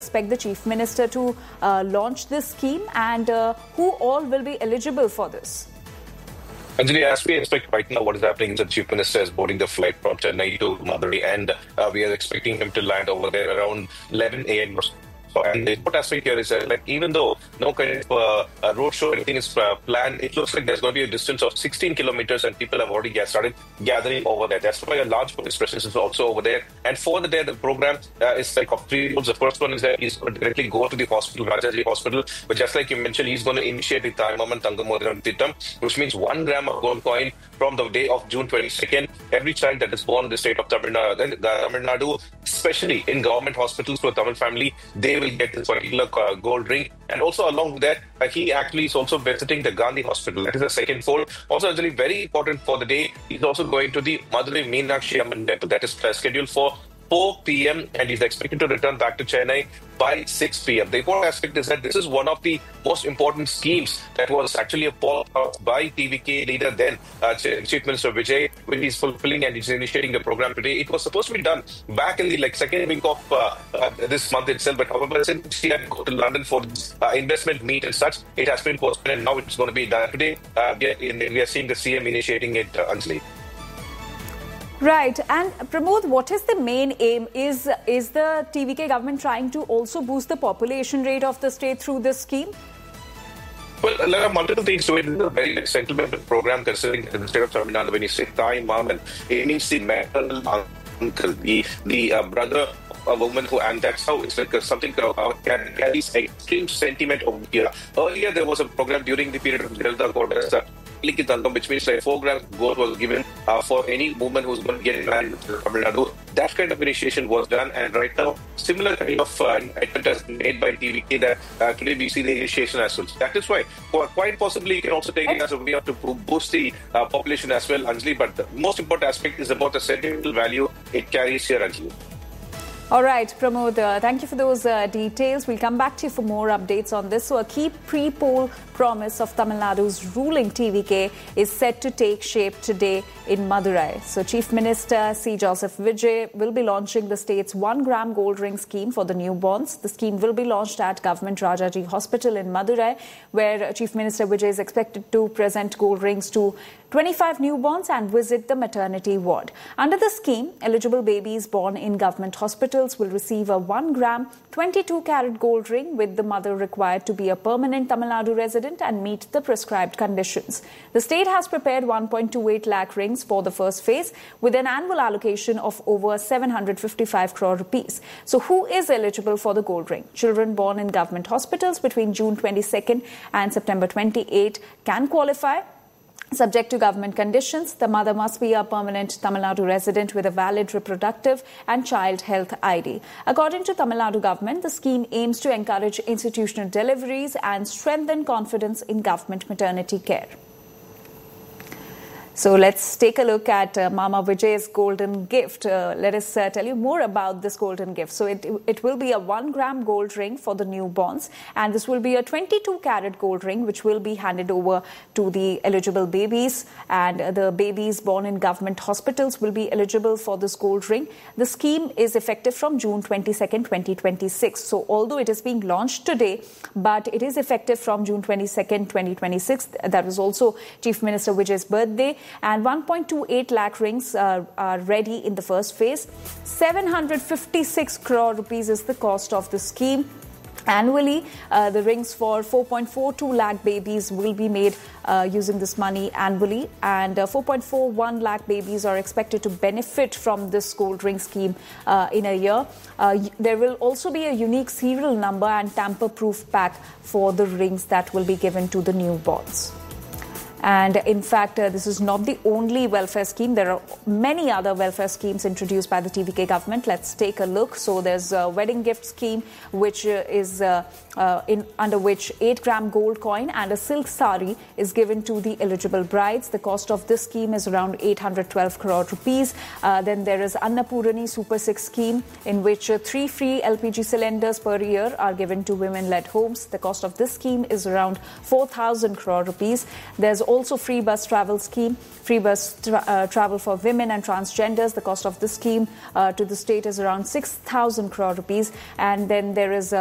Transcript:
expect the Chief Minister to launch this scheme, and who all will be eligible for this? Anjali, as we expect right now, what is happening is the Chief Minister is boarding the flight from Chennai to Madurai, and we are expecting him to land over there around 11 a.m. And the important aspect here is that, like, even though no kind of road show or anything is planned, it looks like there's going to be a distance of 16 kilometers, and people have already started gathering over there. That's why a large police presence is also over there. And for the day, the program is like of three roads. The first one is that he's going to directly go to the hospital, Rajaji Hospital. But just like you mentioned, he's going to initiate the Thaimaman Thangamodiram Thittam, which means 1 gram of gold coin from the day of June 22nd. Every child that is born in the state of Tamil Nadu, especially in government hospitals for Tamil family, they will get this particular gold ring. And also along with that, he actually is also visiting the Gandhi Hospital. That is the second fold. Also, actually very important for the day, he's also going to the Madurai Meenakshi Amman Temple. That is scheduled for 4 p.m. and he's expected to return back to Chennai by 6 p.m. The important aspect is that this is one of the most important schemes that was actually a poll by TVK leader then, Chief Minister Vijay, when he's fulfilling and he's initiating the program today. It was supposed to be done back in the second week of this month itself, but however, since he had to go to London for investment meet and such, it has been postponed and now it's going to be done today. We are seeing the CM initiating it, Anjali. Right. And Pramod, what is the main aim? Is the TVK government trying to also boost the population rate of the state through this scheme? Well, there are multiple things to it. This is a very sentimental program, considering that in the state of Tamil Nadu, when you say Thai mom, and it means the maternal uncle, the brother of a woman who, and that's how it's like something carries extreme sentiment over here. Earlier, there was a program during the period of Jayalalitha Court, which means like 4 grams gold was given for any woman who's going to get married in Tamil Nadu. That kind of initiation was done, and right now, similar kind of attempt has been made by TVK that today we see the initiation as well. That is why, quite possibly, you can also take it as a way to boost the population as well, Anjali. But the most important aspect is about the sentimental value it carries here, Anjali. All right, Pramod, thank you for those details. We'll come back to you for more updates on this. So a key pre-poll promise of Tamil Nadu's ruling TVK is set to take shape today in Madurai. So Chief Minister C. Joseph Vijay will be launching the state's 1 gram gold ring scheme for the newborns. The scheme will be launched at Government Rajaji Hospital in Madurai, where Chief Minister Vijay is expected to present gold rings to 25 newborns and visit the maternity ward. Under the scheme, eligible babies born in government hospitals will receive a 1 gram 22-carat gold ring, with the mother required to be a permanent Tamil Nadu resident and meet the prescribed conditions. The state has prepared 1.28 lakh rings for the first phase, with an annual allocation of over 755 crore rupees. So who is eligible for the gold ring? Children born in government hospitals between June 22nd and September 28 can qualify. Subject to government conditions, the mother must be a permanent Tamil Nadu resident with a valid reproductive and child health ID. According to Tamil Nadu government, the scheme aims to encourage institutional deliveries and strengthen confidence in government maternity care. So let's take a look at Mama Vijay's golden gift. Let us tell you more about this golden gift. So it will be a 1 gram gold ring for the newborns, and this will be a 22-carat gold ring which will be handed over to the eligible babies, and the babies born in government hospitals will be eligible for this gold ring. The scheme is effective from June 22nd, 2026. So although it is being launched today, but it is effective from June 22nd, 2026. That was also Chief Minister Vijay's birthday. And 1.28 lakh rings are ready in the first phase. 756 crore rupees is the cost of the scheme. Annually, the rings for 4.42 lakh babies will be made using this money annually, and 4.41 lakh babies are expected to benefit from this gold ring scheme in a year. There will also be a unique serial number and tamper-proof pack for the rings that will be given to the newborns. And in fact, this is not the only welfare scheme. There are many other welfare schemes introduced by the TVK government. Let's take a look. So there's a wedding gift scheme, which is under which 8 gram gold coin and a silk sari is given to the eligible brides. The cost of this scheme is around 812 crore rupees. Then there is Annapurani Super 6 scheme, in which 3 free LPG cylinders per year are given to women-led homes. The cost of this scheme is around 4,000 crore rupees. There's also free bus travel scheme, free bus travel for women and transgenders. The cost of this scheme to the state is around 6,000 crore rupees. And then there is